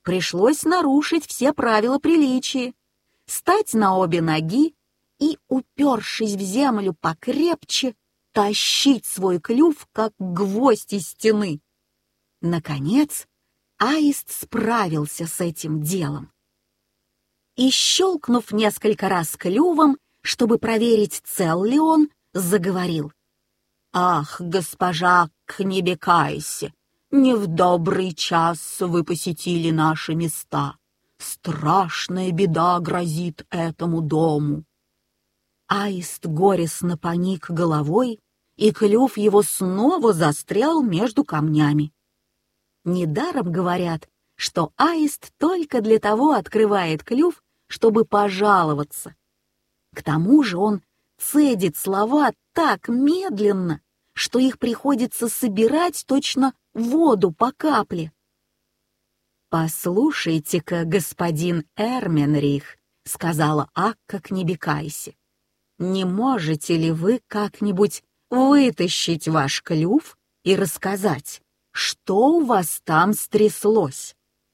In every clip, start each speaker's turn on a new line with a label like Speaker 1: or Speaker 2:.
Speaker 1: пришлось нарушить все правила приличия, стать на обе ноги и, упершись в землю покрепче, тащить свой клюв, как гвоздь из стены. Наконец, аист справился с этим делом. И, щелкнув несколько раз клювом, чтобы проверить, цел ли он, заговорил. «Ах, госпожа Кнебекайсе, не в добрый час вы посетили наши места. Страшная беда грозит этому дому». Аист горестно поник головой, и клюв его снова застрял между камнями. Недаром говорят, что аист только для того открывает клюв, чтобы пожаловаться. К тому же он цедит слова так медленно, что их приходится собирать точно воду по капле. «Послушайте-ка, господин Эрменрих», — сказала Акка Кнебекайсе, «не можете ли вы как-нибудь вытащить ваш клюв и рассказать, что у вас там стряслось?»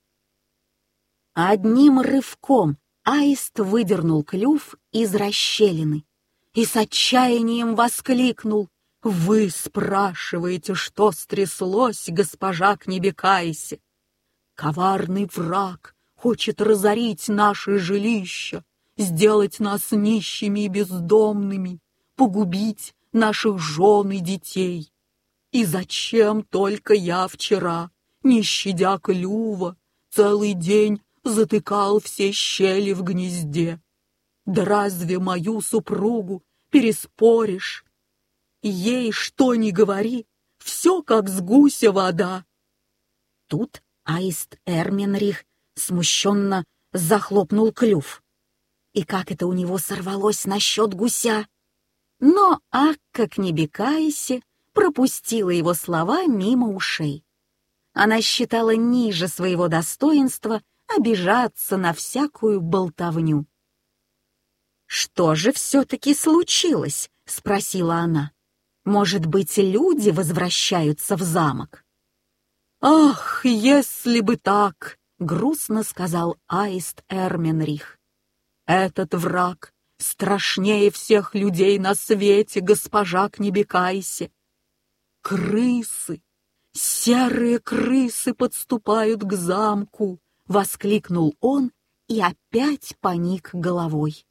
Speaker 1: Одним рывком аист выдернул клюв из расщелины и с отчаянием воскликнул: «Вы спрашиваете, что стряслось, госпожа Кнебекайсе? Коварный враг хочет разорить наше жилище, сделать нас нищими и бездомными, погубить наших жен и детей. И зачем только я вчера, не щадя клюва, целый день затыкал все щели в гнезде? Да разве мою супругу переспоришь? Ей что ни говори, все как с гуся вода». Тут аист Эрменрих смущенно захлопнул клюв. И как это у него сорвалось насчет гуся! Но Акка Кнебекайсе пропустила его слова мимо ушей. Она считала ниже своего достоинства обижаться на всякую болтовню. «Что же все-таки случилось?» — спросила она. «Может быть, люди возвращаются в замок?» «Ах, если бы так!» — грустно сказал аист Эрменрих. «Этот враг страшнее всех людей на свете, госпожа Кнебекайсе. Крысы, серые крысы подступают к замку!» — воскликнул он и опять поник головой.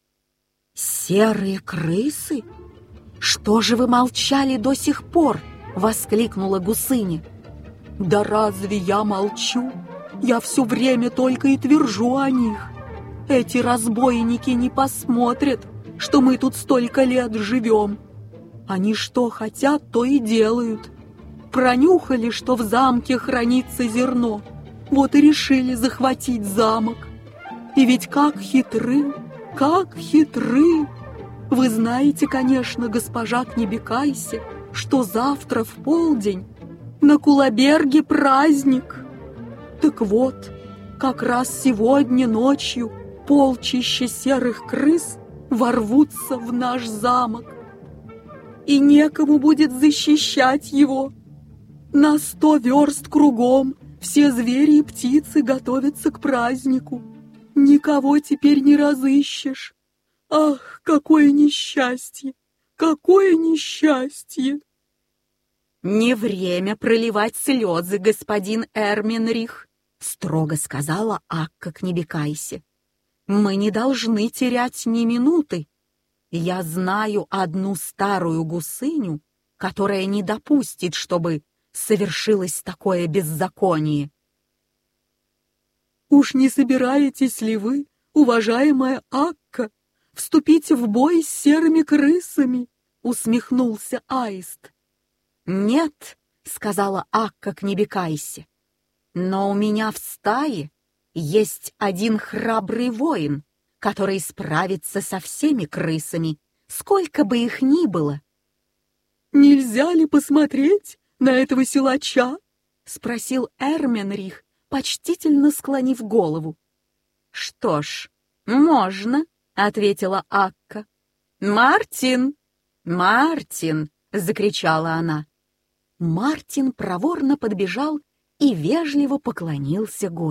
Speaker 1: «Серые крысы? Что же вы молчали до сих пор?» — воскликнула гусыня. «Да разве я молчу? Я все время только и твержу о них. Эти разбойники не посмотрят, что мы тут столько лет живем. Они что хотят, то и делают. Пронюхали, что в замке хранится зерно, вот и решили захватить замок. И ведь как хитры, как хитры! Вы знаете, конечно, госпожа Кнебекайсе, что завтра в полдень на Кулаберге праздник. Так вот, как раз сегодня ночью полчища серых крыс ворвутся в наш замок. И некому будет защищать его. На 100 верст кругом все звери и птицы готовятся к празднику. Никого теперь не разыщешь. Ах, какое несчастье! Какое несчастье!» «Не время проливать слезы, господин Эрменрих», — строго сказала Акка Кнебекайсе. «Мы не должны терять ни минуты. Я знаю одну старую гусыню, которая не допустит, чтобы совершилось такое беззаконие». «Уж не собираетесь ли вы, уважаемая Акка, вступить в бой с серыми крысами?» — усмехнулся аист. «Нет», — сказала Акка Кнебекайсе, «но у меня в стае есть один храбрый воин, который справится со всеми крысами, сколько бы их ни было». «Нельзя ли посмотреть на этого силача?» — спросил Эрменрих, почтительно склонив голову. «Что ж, можно», — ответила Акка. «Мартин! Мартин!» — закричала она. Мартин проворно подбежал и вежливо поклонился гостю.